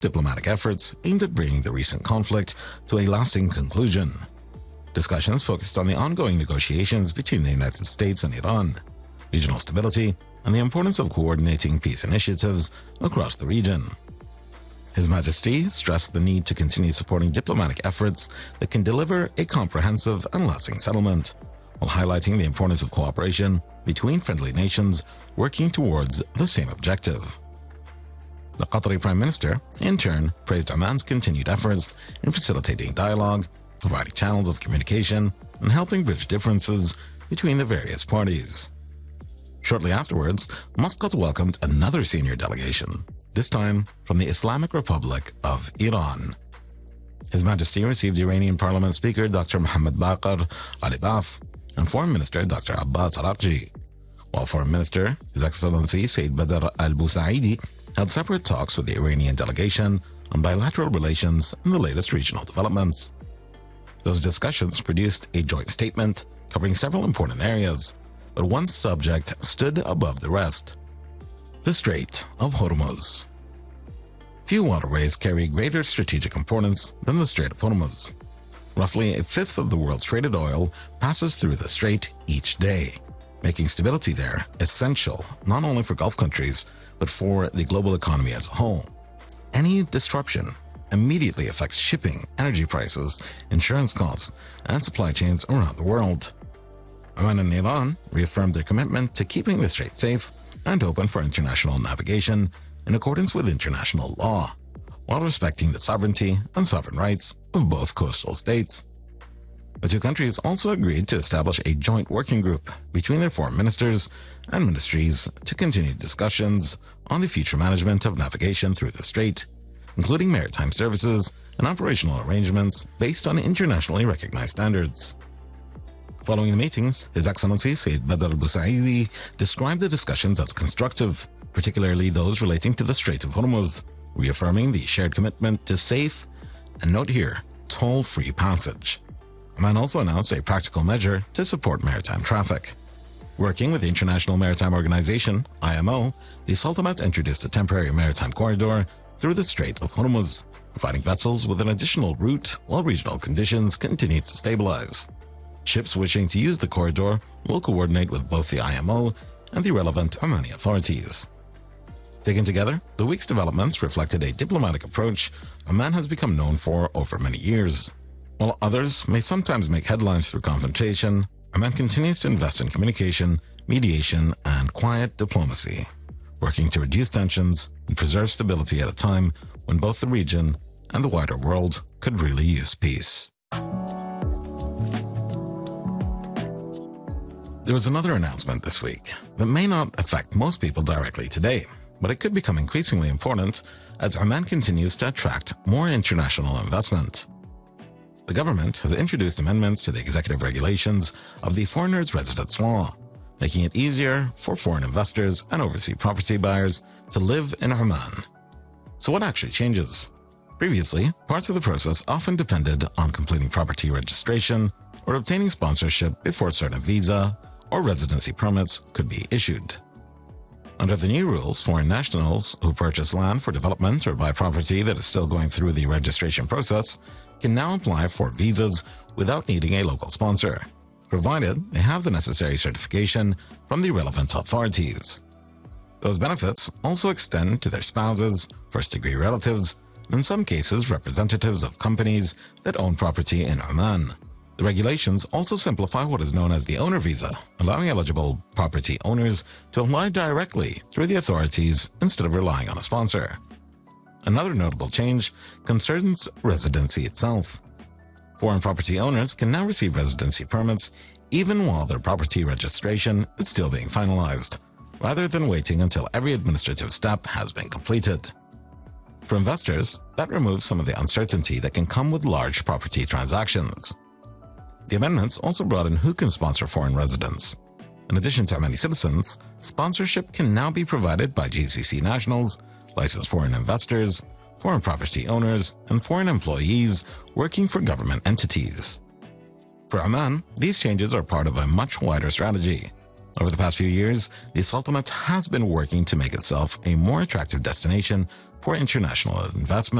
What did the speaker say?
diplomatic efforts aimed at bringing the recent conflict to a lasting conclusion. Discussions focused on the ongoing negotiations between the United States and Iran, regional stability, and the importance of coordinating peace initiatives across the region. His Majesty stressed the need to continue supporting diplomatic efforts that can deliver a comprehensive and lasting settlement, while highlighting the importance of cooperation between friendly nations working towards the same objective. The Qatari Prime Minister, in turn, praised Oman's continued efforts in facilitating dialogue, providing channels of communication, and helping bridge differences between the various parties. Shortly afterwards, Muscat welcomed another senior delegation, this time from the Islamic Republic of Iran. His Majesty received Iranian Parliament Speaker Dr. Mohammad Baqir Ghalibaf and Foreign Minister Dr. Abbas Araghchi, while Foreign Minister His Excellency Said Badr al-Busaidi held separate talks with the Iranian delegation on bilateral relations and the latest regional developments. Those discussions produced a joint statement covering several important areas, but one subject stood above the rest: the Strait of Hormuz. Few waterways carry greater strategic importance than the Strait of Hormuz. Roughly a fifth of the world's traded oil passes through the strait each day, making stability there essential not only for Gulf countries, but for the global economy as a whole. Any disruption immediately affects shipping, energy prices, insurance costs, and supply chains around the world. Oman and Iran reaffirmed their commitment to keeping the strait safe and open for international navigation in accordance with international law, while respecting the sovereignty and sovereign rights of both coastal states. The two countries also agreed to establish a joint working group between their foreign ministers and ministries to continue discussions on the future management of navigation through the strait, including maritime services and operational arrangements based on internationally recognized standards. Following the meetings, His Excellency Said Badr al-Busaidi described the discussions as constructive, particularly those relating to the Strait of Hormuz, reaffirming the shared commitment to safe, and note here, toll-free passage. Oman also announced a practical measure to support maritime traffic. Working with the International Maritime Organization, IMO, the Sultanate introduced a temporary maritime corridor through the Strait of Hormuz, providing vessels with an additional route while regional conditions continue to stabilize. Ships wishing to use the corridor will coordinate with both the IMO and the relevant Omani authorities. Taken together, the week's developments reflected a diplomatic approach Oman has become known for over many years. While others may sometimes make headlines through confrontation, Oman continues to invest in communication, mediation, and quiet diplomacy, working to reduce tensions and preserve stability at a time when both the region and the wider world could really use peace. There was another announcement this week that may not affect most people directly today, but it could become increasingly important as Oman continues to attract more international investment. The government has introduced amendments to the executive regulations of the Foreigners' Residence Law, making it easier for foreign investors and overseas property buyers to live in Oman. So what actually changes? Previously, parts of the process often depended on completing property registration or obtaining sponsorship before certain visa or residency permits could be issued. Under the new rules, foreign nationals who purchase land for development or buy property that is still going through the registration process can now apply for visas without needing a local sponsor, provided they have the necessary certification from the relevant authorities. Those benefits also extend to their spouses, first-degree relatives, and in some cases representatives of companies that own property in Oman. The regulations also simplify what is known as the owner visa, allowing eligible property owners to apply directly through the authorities instead of relying on a sponsor. Another notable change concerns residency itself. Foreign property owners can now receive residency permits even while their property registration is still being finalized, rather than waiting until every administrative step has been completed. For investors, that removes some of the uncertainty that can come with large property transactions. The amendments also brought in who can sponsor foreign residents. In addition to Omani citizens, sponsorship can now be provided by GCC nationals, licensed foreign investors, foreign property owners, and foreign employees working for government entities. For Oman, these changes are part of a much wider strategy. Over the past few years, the Sultanate has been working to make itself a more attractive destination for international investment.